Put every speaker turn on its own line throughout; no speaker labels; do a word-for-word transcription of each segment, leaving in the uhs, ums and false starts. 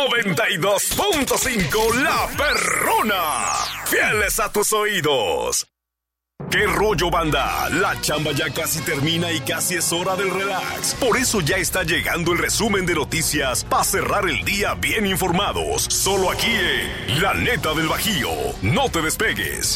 noventa y dos punto cinco La Perrona. Fieles a tus oídos. ¿Qué rollo, banda? La chamba ya casi termina y casi es hora del relax. Por eso ya está llegando el resumen de noticias para cerrar el día bien informados. Solo aquí en La Neta del Bajío. No te despegues.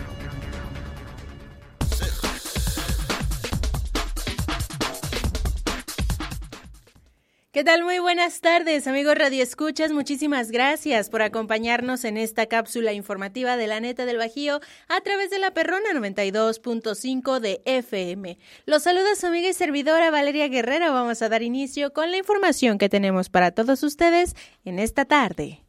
¿Qué tal? Muy buenas tardes, amigos radioescuchas. Muchísimas gracias por acompañarnos en esta cápsula informativa de La Neta del Bajío a través de La Perrona noventa y dos punto cinco de F M. Los saluda su amiga y servidora Valeria Guerrero. Vamos a dar inicio con la información que tenemos para todos ustedes en esta tarde.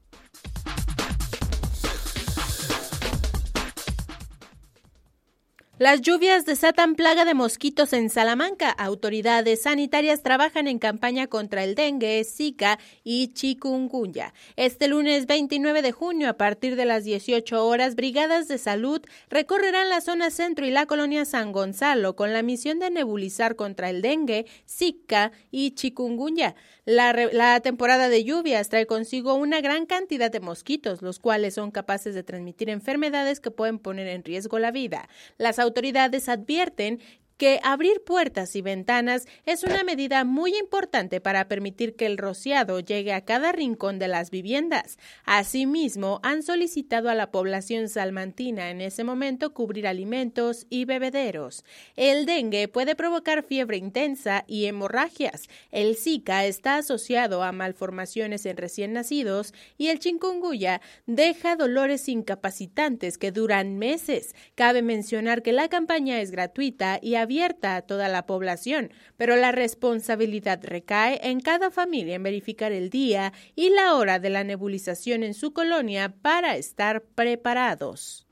Las lluvias desatan plaga de mosquitos en Salamanca. Autoridades sanitarias trabajan en campaña contra el dengue, zika y chikungunya. Este lunes veintinueve de junio, a partir de las dieciocho horas, brigadas de salud recorrerán la zona centro y la colonia San Gonzalo con la misión de nebulizar contra el dengue, zika y chikungunya. La, la temporada de lluvias trae consigo una gran cantidad de mosquitos, los cuales son capaces de transmitir enfermedades que pueden poner en riesgo la vida. Las autoridades advierten que abrir puertas y ventanas es una medida muy importante para permitir que el rociado llegue a cada rincón de las viviendas. Asimismo, han solicitado a la población salmantina en ese momento cubrir alimentos y bebederos. El dengue puede provocar fiebre intensa y hemorragias. El zika está asociado a malformaciones en recién nacidos y el chikungunya deja dolores incapacitantes que duran meses. Cabe mencionar que la campaña es gratuita y abierta a toda la población, pero la responsabilidad recae en cada familia en verificar el día y la hora de la nebulización en su colonia para estar preparados.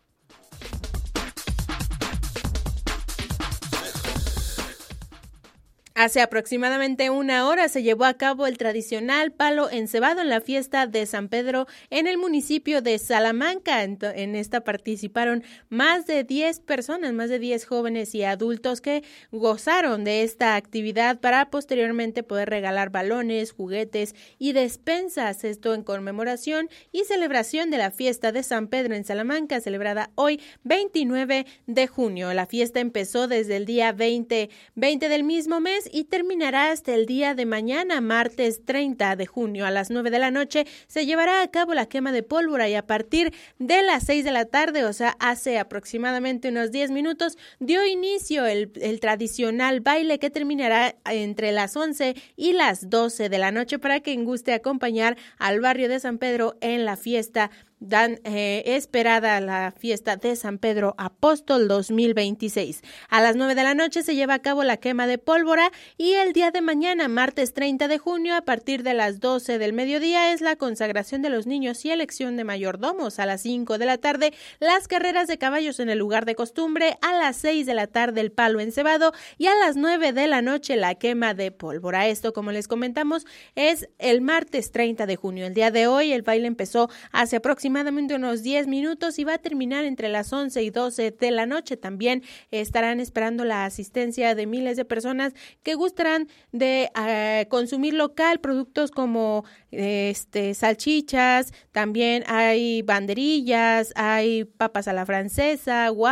Hace aproximadamente una hora se llevó a cabo el tradicional palo encebado en la fiesta de San Pedro en el municipio de Salamanca. En esta participaron más de diez personas, más de diez jóvenes y adultos que gozaron de esta actividad para posteriormente poder regalar balones, juguetes y despensas. Esto en conmemoración y celebración de la fiesta de San Pedro en Salamanca, celebrada hoy veintinueve de junio. La fiesta empezó desde el día veinte, veinte del mismo mes y terminará hasta el día de mañana, martes treinta de junio. A las nueve de la noche se llevará a cabo la quema de pólvora y a partir de las seis de la tarde, o sea, hace aproximadamente unos diez minutos, dio inicio el, el tradicional baile que terminará entre las once y las doce de la noche para quien guste acompañar al barrio de San Pedro en la fiesta Dan eh, esperada la fiesta de San Pedro Apóstol dos mil veintiséis. A las nueve de la noche se lleva a cabo la quema de pólvora y el día de mañana, martes treinta de junio, a partir de las doce del mediodía, es la consagración de los niños y elección de mayordomos. A las cinco de la tarde, las carreras de caballos en el lugar de costumbre. A las seis de la tarde, el palo encebado y a las nueve de la noche, la quema de pólvora. Esto, como les comentamos, es el martes treinta de junio. El día de hoy, el baile empezó hace aproximadamente aproximadamente unos diez minutos y va a terminar entre las once y doce de la noche. También estarán esperando la asistencia de miles de personas que gustarán de uh, consumir local, productos como este salchichas, también hay banderillas, hay papas a la francesa,